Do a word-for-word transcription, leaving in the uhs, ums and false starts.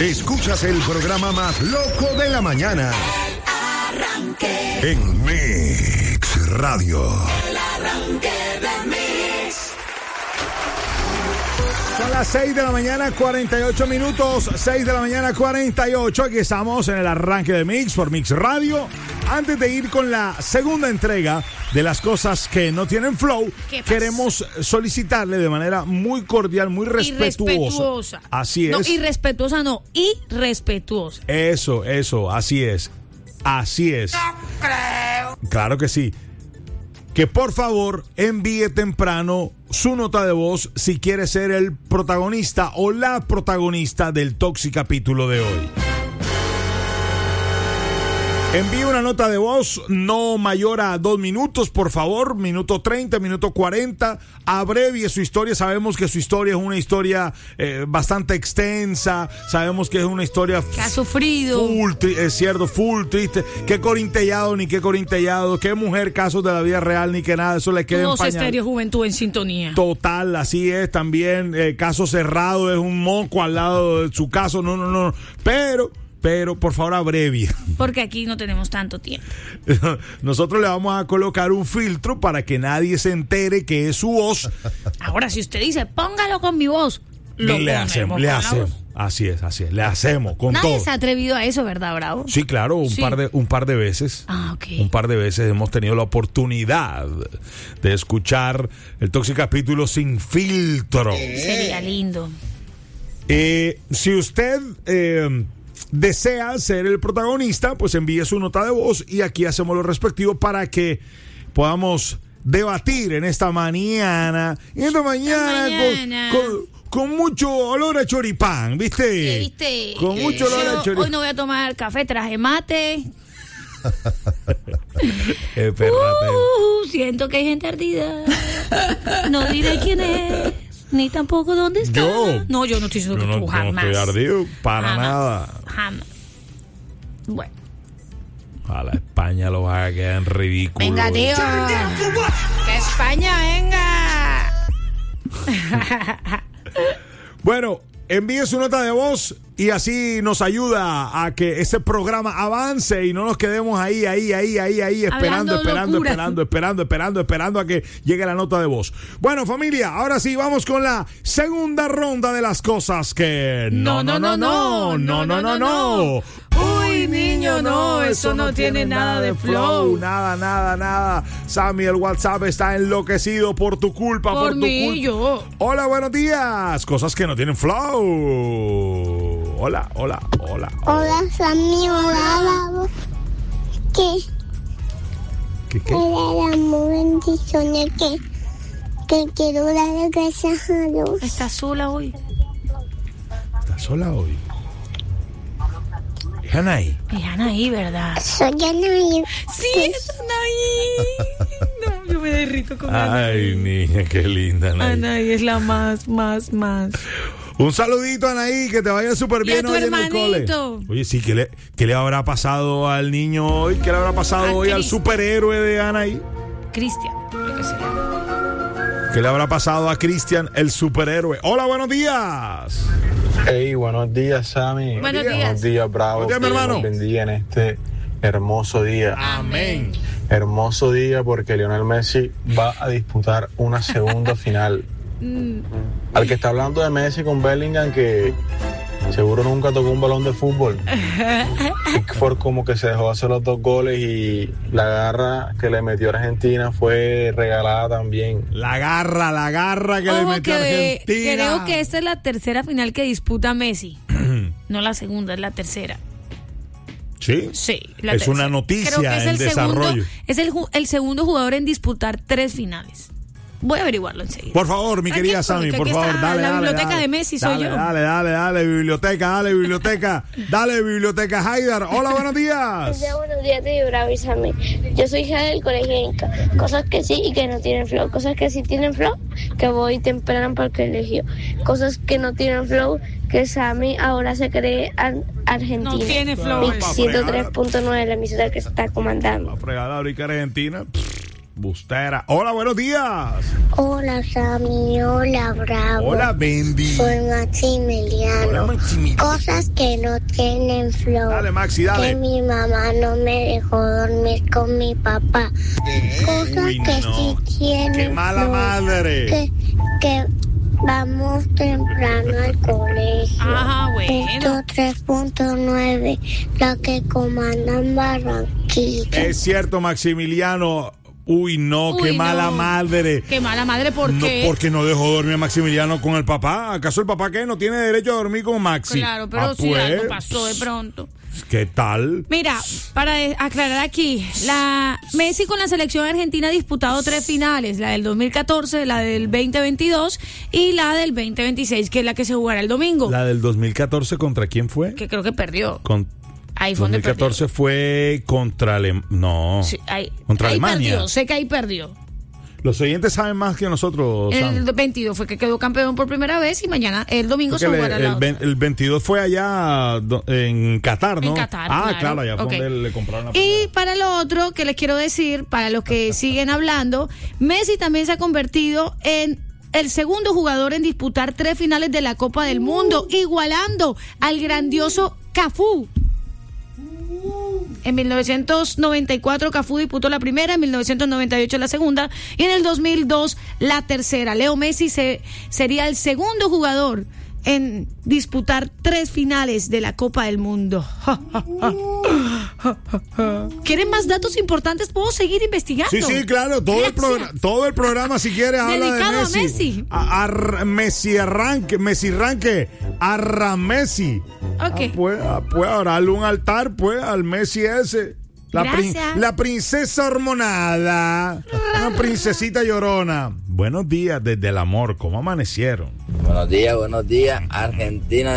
Escuchas el programa más loco de la mañana. El Arranque. En Mix Radio. El Arranque de Mix. Son las seis de la mañana, cuarenta y ocho minutos. seis de la mañana, cuarenta y ocho. Aquí estamos en el Arranque de Mix por Mix Radio. Antes de ir con la segunda entrega de las cosas que no tienen flow, queremos solicitarle de manera muy cordial, muy respetuosa. Irrespetuosa. Así es. No, irrespetuosa no, irrespetuosa. Eso, eso, así es. Así es. No creo. Claro que sí. Que por favor envíe temprano su nota de voz si quiere ser el protagonista o la protagonista del Toxic capítulo de hoy. Envíe una nota de voz no mayor a dos minutos, por favor, minuto treinta, minuto cuarenta. Abrevie su historia. Sabemos que su historia es una historia eh, bastante extensa. Sabemos que es una historia que ha sufrido. Full, tri- es cierto, full triste. Qué corintellado ni qué corintellado. Qué mujer, casos de la vida real ni que nada. Eso le queda en Dos pañal. Estéreo Juventud en sintonía. Total, así es. También eh, caso cerrado, es un moco al lado de su caso. No, no, no. Pero... Pero, por favor, abrevie. Porque aquí no tenemos tanto tiempo. Nosotros le vamos a colocar un filtro para que nadie se entere que es su voz. Ahora, si usted dice, póngalo con mi voz, lo le ponemos hacemos, con le la hacemos. voz. Así es, así es. Le hacemos con Nadie todo. se ha atrevido a eso, ¿verdad, Bravo? Sí, claro, un, Sí. Par de, un par de veces. Ah, ok. Un par de veces hemos tenido la oportunidad de escuchar el Toxic capítulo sin filtro. Sería lindo. Eh, si usted... Eh, desea ser el protagonista, pues envíe su nota de voz y aquí hacemos lo respectivo para que podamos debatir en esta mañana, en esta mañana, mañana. Con, con, con mucho olor a choripán, ¿viste? ¿Qué viste? Con mucho olor a Yo choripán. hoy no voy a tomar café, traje mate. Eh, perrate. Uh, siento que hay gente ardida. No diré quién es, ni tampoco dónde está. Yo. No, yo no estoy diciendo Yo que no, tú yo no jamás. estoy ardido para Jamás, nada. Jamás. Bueno. A la España lo va a quedar en ridículo. Venga, tío. Que España venga. Bueno, envíe su nota de voz y así nos ayuda a que ese programa avance y no nos quedemos ahí, ahí, ahí, ahí, ahí, esperando, Hablando esperando, locura. esperando, esperando, esperando, esperando a que llegue la nota de voz. Bueno, familia, ahora sí, vamos con la segunda ronda de las cosas que... No, no, no, no, no, no, no, no. Uy, niño, no, eso no tiene nada de flow. Nada, nada, nada. Sammy, el WhatsApp está enloquecido por tu culpa, por, Por tu mí, culpa. yo. Hola, buenos días. Cosas que no tienen flow. Hola, hola, hola. Hola, Sammy, hola, Bravo. ¿Qué? ¿Qué, qué? Era la bendiciones que, que quiero dar gracias a Dios. ¿Estás sola hoy? ¿Estás sola hoy? ¿Es Anaí? Es Anaí, ¿verdad? Soy Anaí. Sí, es Anaí. No, yo me derrito con Ay, Anaí. niña, qué linda, Anaí. Anaí es la más, más, más. Un saludito, Anaí, que te vaya súper Y a bien tu hoy en el cole. hermanito. Oye, sí, ¿qué le, ¿qué le habrá pasado al niño hoy? ¿Qué le habrá pasado A hoy al Cristian. superhéroe de Anaí? Cristian, lo que sea. ¿Qué le habrá pasado a Cristian, el superhéroe? Hola, buenos días. Hey, buenos días, Sammy. Buenos días. Buenos días, Bravo. Buenos días, mi Que hermano. Dios bendiga en este hermoso día. Amén. Hermoso día porque Lionel Messi va a disputar una segunda final. Mm, Al que está hablando de Messi con Bellingham, que seguro nunca tocó un balón de fútbol. Pickford como que se dejó hacer los dos goles y la garra que le metió a Argentina fue regalada también. La garra, la garra que le Ojo metió a que Argentina. creo que esta es la tercera final que disputa Messi. No la segunda, es la tercera. ¿Sí? Sí, la Es tercera. una noticia Creo que es en el segundo, desarrollo. es el, ju- el segundo jugador en disputar tres finales. Voy a averiguarlo enseguida. Por favor, mi Tranquilo, querida Sammy, que por aquí favor, está dale, la dale, biblioteca dale. de Messi, soy dale, yo. Dale, dale, dale, biblioteca, dale, biblioteca, dale, biblioteca, Haidar. Hola, buenos días. Ya, buenos días, te Bravo y Sammy. Yo soy hija del colegio Inca. Cosas que sí y que no tienen flow. Cosas que sí tienen flow, que voy temprano para el colegio. Cosas que no tienen flow, que Sammy ahora se cree ar- argentino. No tiene flow. Mix ciento tres punto nueve, la emisora que está comandando. La fregada ahorita Argentina. Bustera. Hola, buenos días. Hola, Sammy. Hola, Bravo. Hola, Bendy. Soy Maximiliano. Hola, Maximiliano. Cosas que no tienen flow. Dale, Maxi, dale. Que mi mamá no me dejó dormir con mi papá. Cosas Uy, que no. sí tienen Qué mala flow. madre. Que, que vamos temprano al colegio. Ajá, bueno. Punto tres punto nueve, la que comanda en Barranquilla. Es cierto, Maximiliano. Uy, no, Uy, qué mala no. madre. Qué mala madre, ¿por No, qué? porque no dejó dormir a Maximiliano con el papá. ¿Acaso el papá qué? No tiene derecho a dormir con Maxi. Claro, pero Ah, si pues, algo pasó de pronto. ¿Qué tal? Mira, para de- aclarar aquí, la Messi con la selección argentina ha disputado tres finales, la del dos mil catorce, la del veinte veintidós y la del veinte veintiséis, que es la que se jugará el domingo, La del dos mil catorce, ¿contra quién fue? que creo que perdió. Con Ahí fue donde dos mil catorce fue contra Alemania. No. perdió. Sí, ahí, contra ahí Alemania. perdió, sé que ahí perdió. Los oyentes saben más que nosotros. Sam. El veintidós fue que quedó campeón por primera vez y mañana, el domingo, se Porque jugará le- la el, otra. ve- el veintidós fue allá do- en Qatar, ¿no? En Qatar, Ah, claro. claro, allá fue Ok. donde le compraron la Y primera. para lo otro que les quiero decir, para los que siguen hablando, Messi también se ha convertido en el segundo jugador en disputar tres finales de la Copa del Mundo, igualando al grandioso Cafú. En mil novecientos noventa y cuatro Cafú disputó la primera, en mil novecientos noventa y ocho la segunda y en el dos mil dos la tercera. Leo Messi se, sería el segundo jugador en disputar tres finales de la Copa del Mundo. ¿Quieren más datos importantes? Puedo seguir investigando. Sí, sí, claro, todo el, Gracias. programa, todo el programa, si quiere, habla Dedicado a de Messi. Messi. A, a- Messi arranque, Messi arranque, arra Messi. Ok. Ah, pues, ah, pues, ahora darle un altar, pues, al Messi ese. La, prin- Gracias. la princesa hormonada. Una princesita llorona. Buenos días desde el amor, ¿cómo amanecieron? Buenos días, buenos días, Argentina.